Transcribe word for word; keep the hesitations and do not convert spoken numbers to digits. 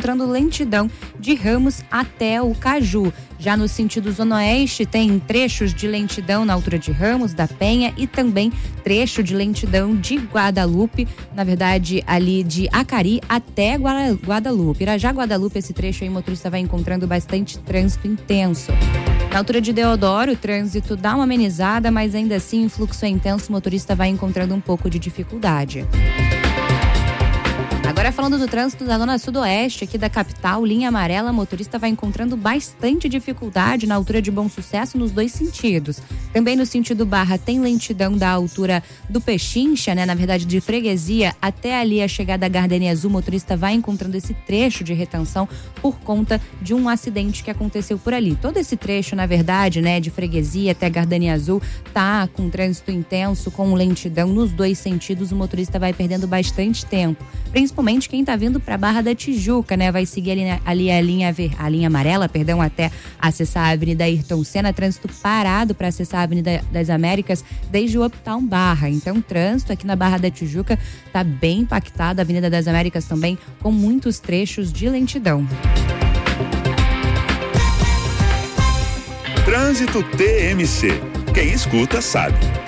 encontrando lentidão de Ramos até o Caju. Já no sentido Zona Oeste, tem trechos de lentidão na altura de Ramos, da Penha e também trecho de lentidão de Guadalupe, na verdade ali de Acari até Guadalupe. Irajá Guadalupe, esse trecho aí o motorista vai encontrando bastante trânsito intenso. Na altura de Deodoro, o trânsito dá uma amenizada, mas ainda assim o fluxo é intenso, o motorista vai encontrando um pouco de dificuldade. Agora falando do trânsito da zona sudoeste aqui da capital, linha amarela, motorista vai encontrando bastante dificuldade na altura de Bom Sucesso nos dois sentidos. Também no sentido Barra tem lentidão da altura do Pechincha, né? Na verdade de Freguesia até ali a chegada à Gardenia Azul, o motorista vai encontrando esse trecho de retenção por conta de um acidente que aconteceu por ali. Todo esse trecho, na verdade, né, de Freguesia até Gardenia Azul, tá com trânsito intenso, com lentidão nos dois sentidos, o motorista vai perdendo bastante tempo. Principalmente quem está vindo para Barra da Tijuca, né? Vai seguir ali, ali a linha ver, a linha amarela, perdão, até acessar a Avenida Ayrton Senna, trânsito parado para acessar a Avenida das Américas desde o Uptown Barra. Então, o trânsito aqui na Barra da Tijuca está bem impactado, a Avenida das Américas também com muitos trechos de lentidão. Trânsito T M C. Quem escuta sabe.